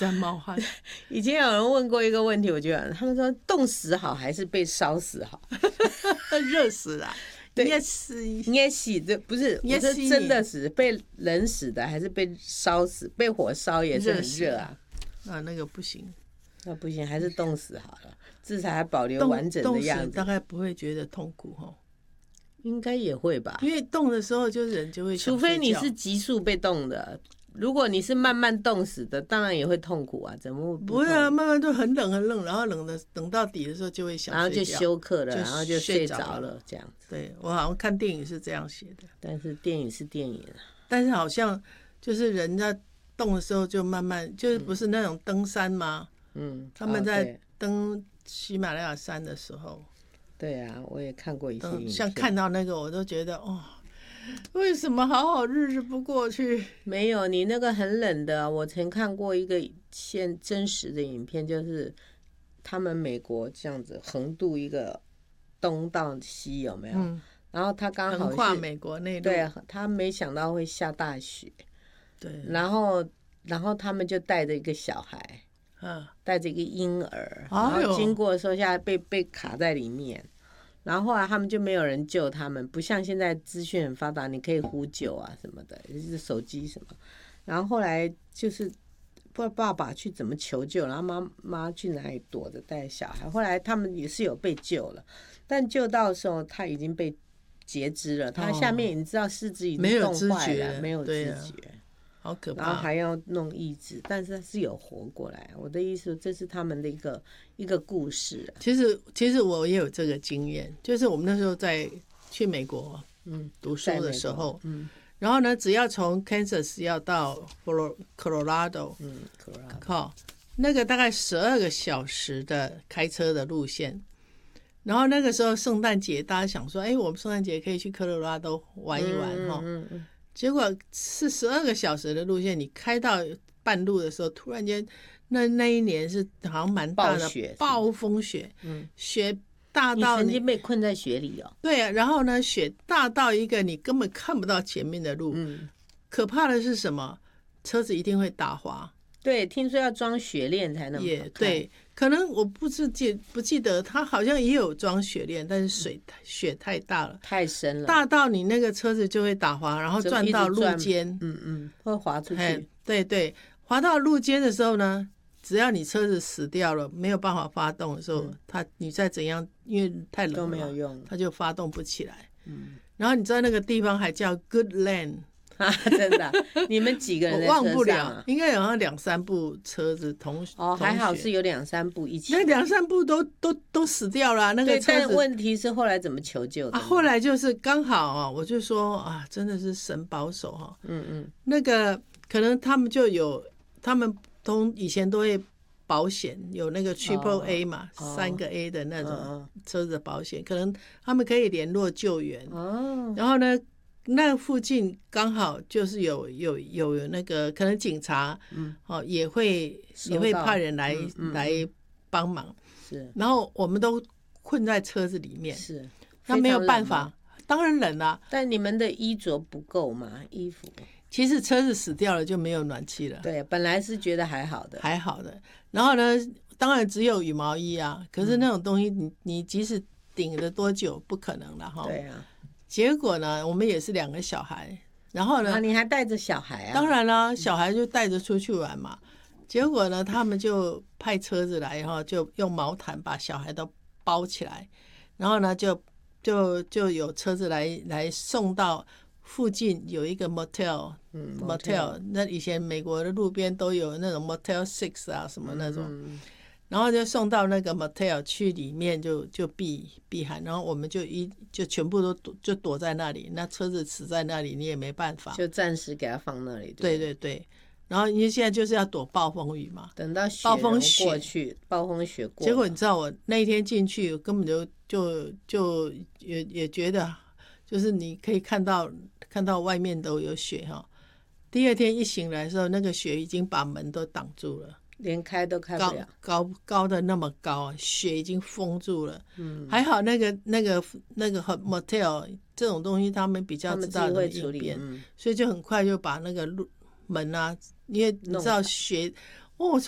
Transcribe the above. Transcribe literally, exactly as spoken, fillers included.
在冒汗。 以前有人问过一个问题，我觉得他们说冻死好还是被烧死好？ 热死了。 对， 应该死， 应该死的不是，我是真的死，被冷死的还是被烧死？被火烧也是很热啊。 啊，那个不行， 那不行，还是冻死好了，至少还保留完整的样子。 大概不会觉得痛苦哈， 应该也会吧？ 因为冻的时候，就人就会想睡觉， 除非你是急速被冻的。如果你是慢慢冻死的，当然也会痛苦啊，怎么 不, 不会啊？慢慢都很冷很冷，然后冷的等到底的时候就会想睡觉， 然后就休克了， 然后就睡着了，这样子。 对，我好像看电影是这样写的， 但是电影是电影啊， 但是好像就是人在冻的时候就慢慢，就是不是那种登山吗？嗯，他们在登喜马拉雅山的时候， 对啊，我也看过一些影片， 像看到那个我都觉得哦。为什么好好日子不过去？ 没有，你那个很冷的。我曾看过一个现真实的影片，就是他们美国这样子横渡一个东到西，有没有？嗯、然后他刚好是横跨美国内陆， 对，他没想到会下大雪， 对， 然后然后他们就带着一个小孩，嗯，带着一个婴儿，然后经过的时候，现在被被卡在里面。然后后来他们就没有人救他们，不像现在资讯很发达，你可以呼救啊什么的，就是手机什么。然后后来就是不知道爸爸去怎么求救，然后妈妈去哪里躲着带小孩。后来他们也是有被救了，但救到的时候他已经被截肢了，他下面你知道四肢已经冻坏了，没有知觉。 好可怕， 然后还要弄义肢，但是他是有活过来。我的意思，这是他们的一个一个故事、啊。 其实，其实我也有这个经验，就是我们那时候在去美国嗯读书的时候，嗯，然后呢，只要从 Kansas 要到 Colorado， 嗯 ，Colorado， 靠，那个大概十二个小时的开车的路线。然后那个时候圣诞节，大家想说，哎，我们圣诞节可以去科罗拉多玩一玩哈。嗯嗯嗯结果是十二个小时的路线，你开到半路的时候，突然间，那那一年是好像蛮大的暴风雪，嗯，雪大到你, 你曾经被困在雪里哦。 对啊，然后呢，雪大到一个你根本看不到前面的路，嗯，可怕的是什么？车子一定会打滑。 对，听说要装雪链才能也对，可能我不是记不记得，他好像也有装雪链，但是水雪太大了， 太深了， 大到你那个车子就会打滑，然后转到路肩， 嗯嗯，会滑出去。 对对，滑到路肩的时候呢，只要你车子死掉了，没有办法发动的时候，嗯、它你再怎样，因为太冷了都没有用， 它就发动不起来。嗯，然后你知道那个地方还叫 Good Land。 啊，真的、啊？你们几个人在车上、啊？ 我忘不了，应该有像两三部车子同哦，还好是有两三部一起。 那两三部都都都死掉了、啊，那个车子。 但问题是后来怎么求救的、 啊？后来就是刚好啊，我就说啊，真的是神保守哈、啊。嗯嗯。那个可能他们就有，他们从以前都会保险有那个 Triple A 嘛，哦、三个 A 的那种车子的保险，哦、可能他们可以联络救援。哦。然后呢？那附近刚好就是有有有有那个可能警察，嗯，哦也会也会派人来、嗯嗯、来帮忙，是。然后我们都困在车子里面，是。那没有办法，当然冷啊。 但你们的衣着不够嘛？衣服。 其实车子死掉了就没有暖气了。 对，本来是觉得还好的， 还好的。然后呢，当然只有羽毛衣啊。可是那种东西你，你你即使顶了多久，不可能了哈。 对啊。 结果呢，我们也是两个小孩，然后呢， 啊、你还带着小孩啊？ 当然啦，小孩就带着出去玩嘛。结果呢，他们就派车子来，然后就用毛毯把小孩都包起来，然后呢，就就就有车子来来送到附近有一个 motel， 嗯 motel， 那以前美国的路边都有那种 motel six 啊什么那种。嗯然后就送到那个 motel 去里面就就避避寒，然后我们就一就全部都躲就躲在那里，那车子死在那里你也没办法， 就暂时给它放那里。 对对对，然后因为现在就是要躲暴风雨嘛， 等到雪暴风雪过去，暴风雪过， 结果你知道我那一天进去根本就就就也也觉得就是你可以看到看到外面都有雪哈，第二天一醒来的时候，那个雪已经把门都挡住了。 连开都开不了， 高高高的那么高，雪已经封住了。嗯，还好那个那个那个 motel 这种东西，他们比较知道怎么应变，嗯、所以就很快就把那个路门啊，因为你知道雪哦。